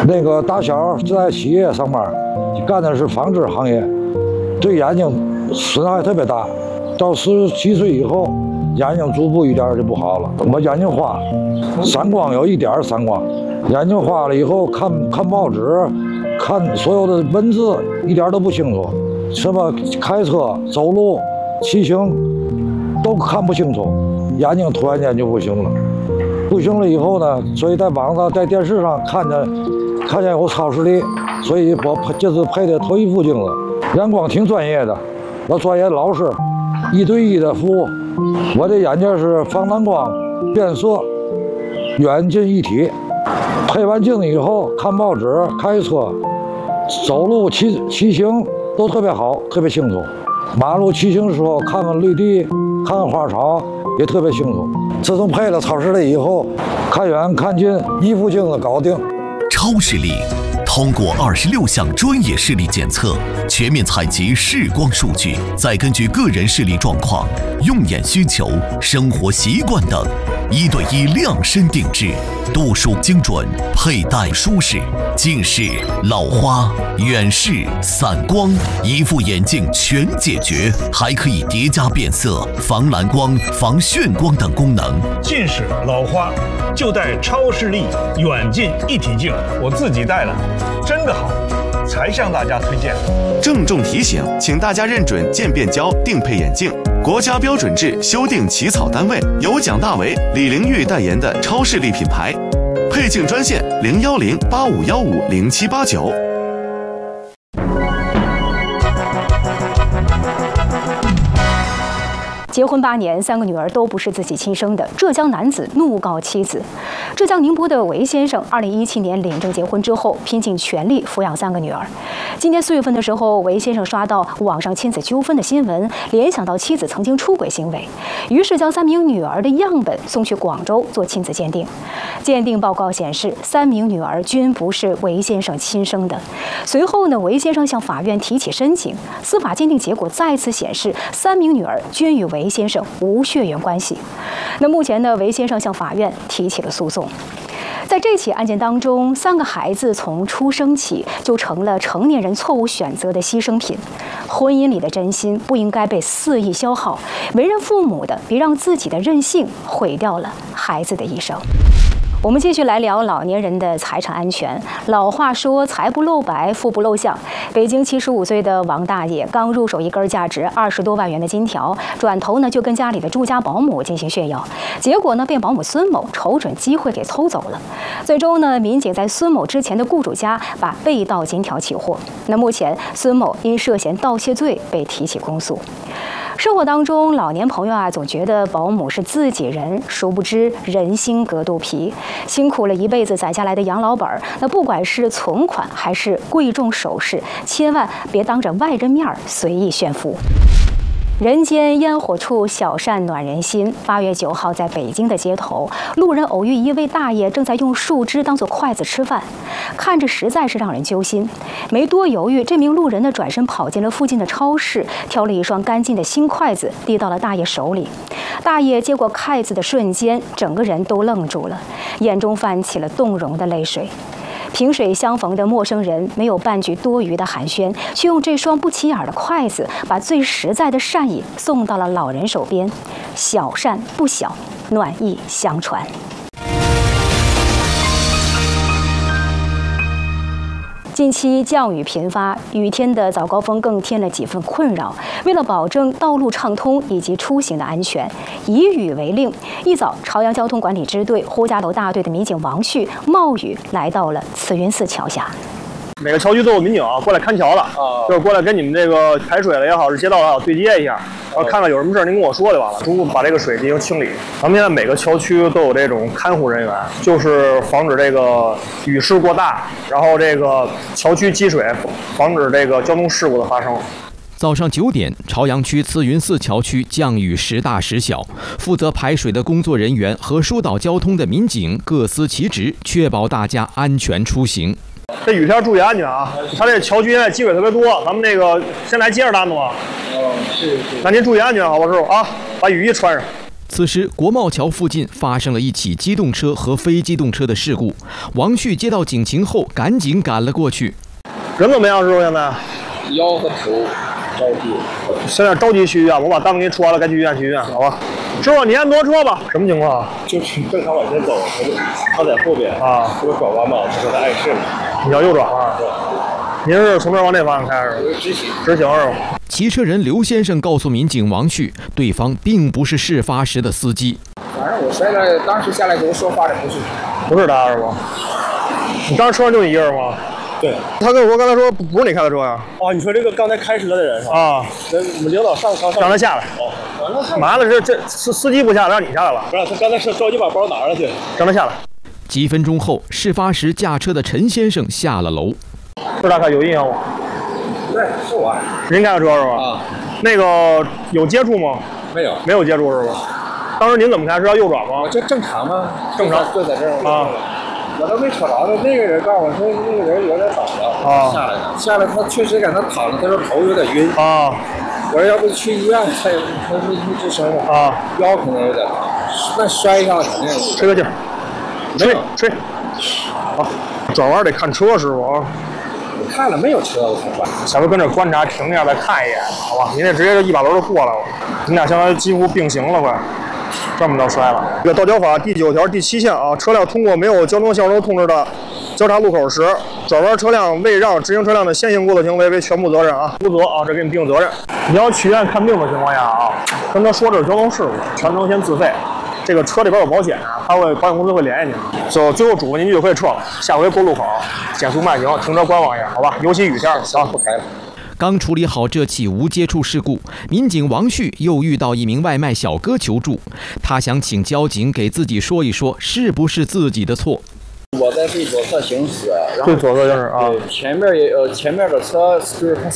那个打小在企业上班，干的是纺织行业，对眼睛损害特别大。到17岁以后，眼睛逐步一点就不好了。我眼睛花，散光有一点散光，眼睛花了以后看报纸，看所有的文字一点都不清楚，什么开车、走路、骑行都看不清楚，眼睛突然间就不行了。不行了以后呢，所以在网上、在电视上看见有超视力，所以我这次配的头一副镜子，眼光挺专业的，我专业老师，1对1的服务。我的眼镜是防蓝光、变色、远近一体。配完镜子以后，看报纸、开车、走路、骑行都特别好，特别清楚。马路骑行的时候，看看绿地，看看花草，也特别清楚。自从配了超视力以后，看远看近一副镜子搞定。 超视力通过26项专业视力检测，全面采集视光数据，再根据个人视力状况、用眼需求、生活习惯等，1对1量身定制，度数精准，佩戴舒适，近视、老花、远视、散光，一副眼镜全解决，还可以叠加变色、防蓝光、防眩光等功能。 近视、老花就戴超视力远近一体镜，我自己戴了，真的好，才向大家推荐。 郑重提醒，请大家认准渐变焦定配眼镜，国家标准制修订起草单位由蒋大为、李玲玉代言的超视力品牌。配镜专线010-8515-0789。 结婚8年，3个女儿都不是自己亲生的。浙江男子怒告妻子。浙江宁波的韦先生，2017年领证结婚之后，拼尽全力抚养3个女儿。今年4月份的时候，韦先生刷到网上亲子纠纷的新闻，联想到妻子曾经出轨行为，于是将3名女儿的样本送去广州做亲子鉴定。鉴定报告显示，3名女儿均不是韦先生亲生的。随后呢，韦先生向法院提起申请，司法鉴定结果再次显示，3名女儿均与韦先生无血缘关系。那目前呢，韦先生向法院提起了诉讼。在这起案件当中，3个孩子从出生起就成了成年人错误选择的牺牲品。婚姻里的真心不应该被肆意消耗，为人父母的别让自己的任性毁掉了孩子的一生。我们继续来聊老年人的财产安全。老话说财不露白，富不露相。北京75岁的王大爷刚入手一根价值20多万元的金条，转头呢就跟家里的住家保姆进行炫耀，结果呢被保姆孙某瞅准机会给偷走了。最终呢，民警在孙某之前的雇主家把被盗金条起获。那目前孙某因涉嫌盗窃罪被提起公诉。生活当中，老年朋友啊，总觉得保姆是自己人，殊不知人心隔肚皮，辛苦了一辈子攒下来的养老本，那不管是存款还是贵重首饰，千万别当着外人面随意炫富。人间烟火处，小善暖人心。8月9号，在北京的街头，路人偶遇一位大爷正在用树枝当作筷子吃饭，看着实在是让人揪心。没多犹豫，这名路人呢转身跑进了附近的超市，挑了一双干净的新筷子递到了大爷手里。大爷接过筷子的瞬间，整个人都愣住了，眼中泛起了动容的泪水。萍水相逢的陌生人没有半句多余的寒暄，却用这双不起眼的筷子把最实在的善意送到了老人手边。小善不小，暖意相传。近期降雨频发，雨天的早高峰更添了几分困扰。为了保证道路畅通以及出行的安全，以雨为令，一早，朝阳交通管理支队呼家楼大队的民警王旭冒雨来到了慈云寺桥下。 每个桥区都有民警过来看桥了，就是过来跟你们这个排水了也好，是街道也好，对接一下，然后看看有什么事您跟我说就完了，逐步把这个水进行清理。咱们现在每个桥区都有这种看护人员，就是防止这个雨势过大，然后这个桥区积水，防止这个交通事故的发生。 早上9点，朝阳区慈云寺桥区降雨时大时小，负责排水的工作人员和疏导交通的民警各司其职，确保大家安全出行。 这雨天注意安全啊！它这桥区现在积水特别多，咱们这个先来接着单子吧。是。那您注意安全，好吧，师傅啊，把雨衣穿上。 此时，国贸桥附近发生了一起机动车和非机动车的事故。王旭接到警情后，赶紧赶了过去。 人怎么样，师傅？现在腰和头着急， 现在着急去医院，我把单子给你出完了，该去医院去医院，好吧？师傅，你先挪车吧。什么情况？ 就是正常往前走，他在后边啊， 这个转弯嘛，这个在碍事了。 你要右转啊？您是从这儿往哪方向开是吧？ 直行是吧？ 骑车人刘先生告诉民警王旭，对方并不是事发时的司机。 反正我摔了，当时下来跟我说话的不是他是吧？你当时车上就你一人吗？ 对。 他跟我说刚才说不是你开的车呀？ 哦，你说这个刚才开车的人是吧？ 啊， 那我们领导上让他下来。 哦， 妈的，这司机不下来，让你下来了。 不是，他刚才是着急把包拿上去， 让他下来。 几分钟后，事发时驾车的陈先生下了楼。 是大概有印象吗？ 对，是我。 您开的车是吧？ 啊。 那个有接触吗？ 没有， 没有接触是吧？当时您怎么开？是要右转吗？ 这正常吗？ 正常， 就在这儿啊。 我都没瞅着呢，那个人告诉我说那个人有点倒了， 啊， 下来他确实在那躺着，他说头有点晕啊。 我说要不去医院，他是一直生了啊， 腰可能有点，那摔上肯定。 吹个劲儿，吹，好，转弯得看车，师傅啊。 我看了没有车，我才转。 下回跟这观察，停一下再看一眼，好吧？您这直接就一把轮就过来了，你俩相当于几乎并行了，快。这么着摔了。这个道交法第9条第7项啊，车辆通过没有交通向轴控制的交叉路口时，转弯车辆未让直行车辆的先行过错行为为全部责任啊，无责啊，这给你定责任。你要去医院看病的情况下啊，跟他说这是交通事故，全程先自费。这个车里边有保险啊，保险公司会联系您。就最后嘱咐您就可以撤了，下回过路口减速慢行，停车观望一下，好吧？尤其雨天啊，不开了。 刚处理好这起无接触事故，民警王旭又遇到一名外卖小哥求助，他想请交警给自己说一说，是不是自己的错。 我在最左侧行驶，然后最左侧就是啊， 前面的车就是他